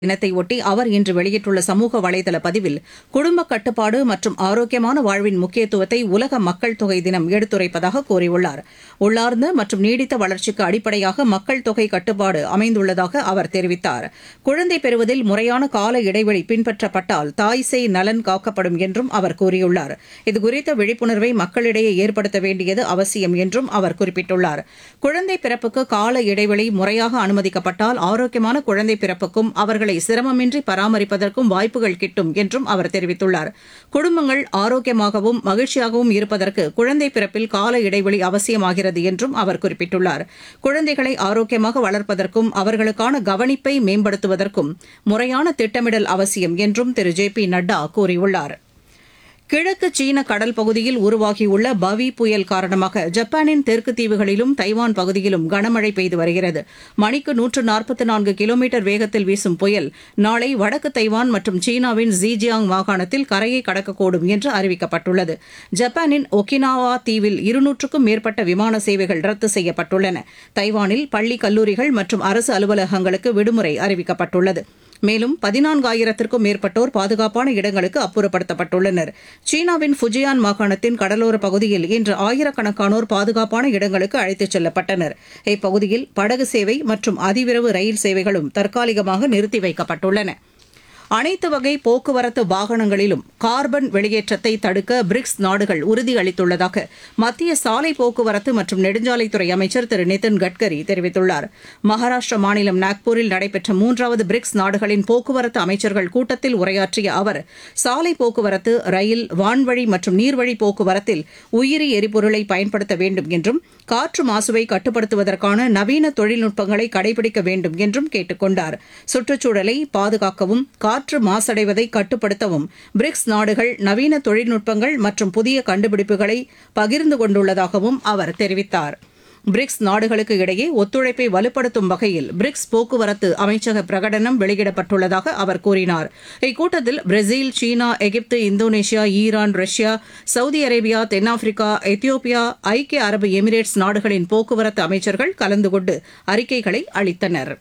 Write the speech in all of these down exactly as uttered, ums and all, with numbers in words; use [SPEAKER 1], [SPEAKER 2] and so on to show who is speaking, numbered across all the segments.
[SPEAKER 1] தினத்தை ஒட்டி அவர் இன்று வெளியிட்டுள்ள சமூக வலைதள பதிவில் குடும்ப கட்டுப்பாடு மற்றும் ஆரோக்கியமான வாழ்வின் முக்கியத்துவத்தை உலக மக்கள் தொகை தினம் எடுத்துரைப்பதாக கூறியுள்ளார். உள்ளார்ந்த மற்றும் நீடித்த வளர்ச்சிக்கு அடிப்படையாக மக்கள் தொகை கட்டுப்பாடு அமைந்துள்ளதாக அவர் தெரிவித்தார். குழந்தை பெறுவதில் முறையான கால இடைவெளி பின்பற்றப்பட்டால் தாய் சேய் நலன் காக்கப்படும் என்றும் அவர் கூறியுள்ளார். இதுகுறித்த விழிப்புணர்வை மக்களிடையே ஏற்படுத்த வேண்டியது அவசியம் என்றும் அவர் குறிப்பிட்டுள்ளார். குழந்தை பிறப்புக்கு கால இடைவெளி முறையாக அனுமதிக்கப்பட்டால் ஆரோக்கியமான குழந்தை பிறப்புக்கும் அவர்களை சிரமமின்றி பராமரிப்பதற்கும் வாய்ப்புகள் கிட்டும் என்றும் அவர் தெரிவித்துள்ளார். குடும்பங்கள் ஆரோக்கியமாகவும் மகிழ்ச்சியாகவும் இருப்பதற்கு குழந்தை பிறப்பில் கால இடைவெளி அவசியமாகிறது என்றும் அவர் குறிப்பிட்டுள்ளார். குழந்தைகளை ஆரோக்கியமாக வளர்ப்பதற்கும் அவர்களுக்கான கவனிப்பை மேம்படுத்துவதற்கும் முறையான திட்டமிடல் அவசியம் என்றும் திரு ஜே பி நட்டா கூறியுள்ளார். கிழக்கு சீன கடல் பகுதியில் உருவாகியுள்ள பவி புயல் காரணமாக ஜப்பானின் தெற்கு தீவுகளிலும் தைவான் பகுதியிலும் கனமழை பெய்து வருகிறது. மணிக்கு நூற்று நாற்பத்தி நான்கு கிலோமீட்டர் வேகத்தில் வீசும் புயல் நாளை வடக்கு தைவான் மற்றும் சீனாவின் ஜீஜியாங் மாகாணத்தில் கரையை கடக்கக்கூடும் என்று அறிவிக்கப்பட்டுள்ளது. ஜப்பானின் ஒகினாவா தீவில் இருநூற்றுக்கும் மேற்பட்ட விமான சேவைகள் ரத்து செய்யப்பட்டுள்ளன. தைவானில் பள்ளி கல்லூரிகள் மற்றும் அரசு அலுவலகங்களுக்கு விடுமுறை அறிவிக்கப்பட்டுள்ளது. மேலும் பதினான்காயிரத்திற்கும் மேற்பட்டோர் பாதுகாப்பான இடங்களுக்கு அப்புறப்படுத்தப்பட்டுள்ளனர். சீனாவின் ஃபுஜியான் மாகாணத்தின் கடலோர பகுதியில் இன்று ஆயிரக்கணக்கானோர் பாதுகாப்பான இடங்களுக்கு அழைத்துச் செல்லப்பட்டனர். இப்பகுதியில் படகு சேவை மற்றும் அதிவிரைவு ரயில் சேவைகளும் தற்காலிகமாக நிறுத்தி வைக்கப்பட்டுள்ளன. அனைத்து வகை போக்குவரத்து வாகனங்களிலும் கார்பன் வெளியேற்றத்தை தடுக்க பிரிக்ஸ் நாடுகள் உறுதியளித்துள்ளதாக மத்திய சாலை போக்குவரத்து மற்றும் நெடுஞ்சாலைத்துறை அமைச்சர் திரு நிதின் கட்கரி தெரிவித்துள்ளார். மகாராஷ்டிர மாநிலம் நாக்பூரில் நடைபெற்ற மூன்றாவது பிரிக்ஸ் நாடுகளின் போக்குவரத்து அமைச்சர்கள் கூட்டத்தில் உரையாற்றிய அவர் சாலை போக்குவரத்து, ரயில், வான்வழி மற்றும் நீர்வழி போக்குவரத்தில் உயிரி எரிபொருளை பயன்படுத்த வேண்டும் என்றும் காற்று மாசுவை கட்டுப்படுத்துவதற்கான நவீன தொழில்நுட்பங்களை கடைபிடிக்க வேண்டும் என்றும் கேட்டுக் கொண்டார். சுற்றுச்சூழலை பாதுகாக்கவும் காற்று மாசடைவதை கட்டுப்படுத்தவும் பிரிக்ஸ் நாடுகள் நவீன தொழில்நுட்பங்கள் மற்றும் புதிய கண்டுபிடிப்புகளை பகிர்ந்து கொண்டுள்ளதாகவும் அவர் தெரிவித்தார். பிரிக்ஸ் நாடுகளுக்கு இடையே ஒத்துழைப்பை வலுப்படுத்தும் வகையில் பிரிக்ஸ் போக்குவரத்து அமைச்சக பிரகடனம் வெளியிடப்பட்டுள்ளதாக அவர் கூறினார். இக்கூட்டத்தில் பிரேசில், சீனா, எகிப்து, Indonesia, Iran, Russia, Saudi Arabia, தென்னாப்பிரிக்கா, எத்தியோப்பியா, ஐக்கிய அரபு எமிரேட்ஸ் நாடுகளின் போக்குவரத்து அமைச்சர்கள் கலந்து கொண்டு அறிக்கைகளை அளித்தனர்.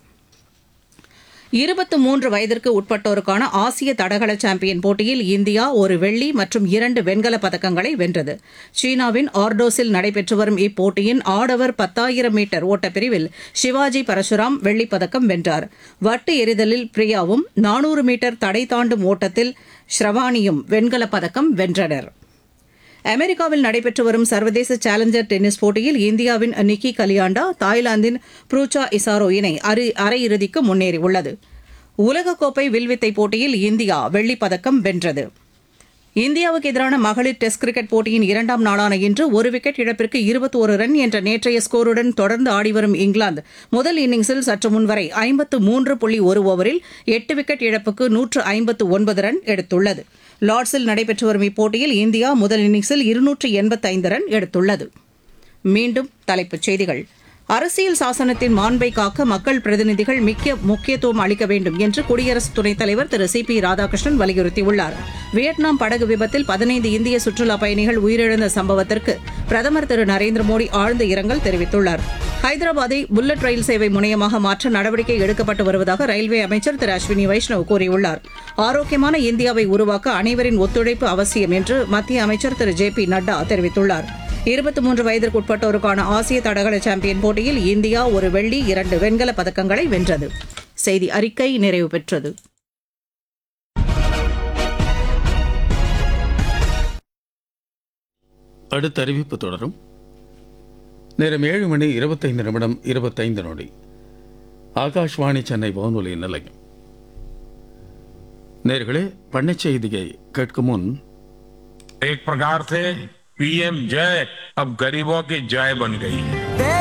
[SPEAKER 1] இருபத்து மூன்று வயதிற்கு உட்பட்டோருக்கான ஆசிய தடகள சாம்பியன் போட்டியில் இந்தியா ஒரு வெள்ளி மற்றும் இரண்டு வெண்கலப் பதக்கங்களை வென்றது. சீனாவின் ஆர்டோஸில் நடைபெற்று வரும் இப்போட்டியின் ஆடவர் பத்தாயிரம் மீட்டர் ஓட்டப்பிரிவில் சிவாஜி பரசுராம் வெள்ளிப் பதக்கம் வென்றார். வட்டு எறிதலில் பிரியாவும், நானூறு மீட்டர் தடை தாண்டும் ஓட்டத்தில் ஸ்ரவானியும் வெண்கலப் பதக்கம் வென்றனர். அமெரிக்காவில் நடைபெற்று வரும் சர்வதேச சேலஞ்சர் டென்னிஸ் போட்டியில் இந்தியாவின் நிக்கி கலியாண்டா தாய்லாந்தின் ப்ரூச்சா இசாரோ இணை அரையிறுதிக்கு முன்னேறியுள்ளது. உலகக்கோப்பை வில்வித்தை போட்டியில் இந்தியா வெள்ளிப் பதக்கம் வென்றது. இந்தியாவுக்கு எதிரான மகளிர் டெஸ்ட் கிரிக்கெட் போட்டியின் இரண்டாம் நாளான இன்று ஒரு விக்கெட் இழப்பிற்கு இருபத்தோரு ரன் என்ற நேற்றைய ஸ்கோருடன் தொடர்ந்து ஆடிவரும் இங்கிலாந்து முதல் இன்னிங்ஸில் சற்று முன்வரை ஐம்பத்து மூன்று புள்ளி ஒரு ஓவரில் எட்டு விக்கெட் இழப்புக்கு நூற்று ஐம்பத்து ஒன்பது ரன் எடுத்துள்ளது. லார்ட்ஸில் நடைபெற்று வரும் இப்போட்டியில் இந்தியா முதல் இன்னிங்ஸில் இருநூற்று எண்பத்தைந்து ரன் எடுத்துள்ளது. மீண்டும் தலைப்புச் செய்திகள். அரசியல் சாசனத்தின் மாண்பை காக்க மக்கள் பிரதிநிதிகள் மிக்க முக்கியத்துவம் அளிக்க வேண்டும் என்று குடியரசு துணைத் தலைவர் திரு சி பி ராதாகிருஷ்ணன் வலியுறுத்தியுள்ளார். வியட்நாம் படகு விபத்தில் பதினைந்து இந்திய சுற்றுலாப் பயணிகள் உயிரிழந்த சம்பவத்திற்கு பிரதமர் திரு நரேந்திர மோடி ஆழ்ந்த இரங்கல் தெரிவித்துள்ளார். ஹைதராபாத்தை புல்லட் ரயில் சேவை முனையமாக மாற்ற நடவடிக்கை எடுக்கப்பட்டு வருவதாக ரயில்வே அமைச்சர் திரு அஸ்வினி வைஷ்ணவ் கூறியுள்ளார். ஆரோக்கியமான இந்தியாவை உருவாக்க அனைவரின் ஒத்துழைப்பு அவசியம் என்று மத்திய அமைச்சர் திரு ஜே பி நட்டா தெரிவித்துள்ளார். இருபத்தி மூன்று வயதிற்கு உட்பட்டோருக்கான ஆசிய தடகள சாம்பியன் போட்டியில் இந்தியா ஒரு வெள்ளி, இரண்டு வெண்கலப் பதக்கங்களை வென்றது. செய்தி அறிக்கை நிறைவு பெற்றது.
[SPEAKER 2] அடுத்த அறிவிப்பு தொடரும். நேரம் ஏழு மணி இருபத்தைந்து நிமிடம் இருபத்தைந்து நொடி. ஆகாஷ்வாணி சென்னை வானொலி நிலையம். நேர்களே, பண்ணைச் செய்தியை கேட்கும் முன்
[SPEAKER 3] एक प्रकार से पीएम जय अब गरीबों की जय बन गई है.